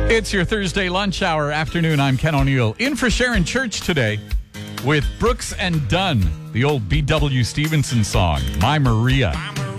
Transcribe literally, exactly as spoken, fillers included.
It's your Thursday lunch hour afternoon. I'm Ken O'Neill. In for Sharon Church today with Brooks and Dunn, the old B W Stevenson song, My Maria.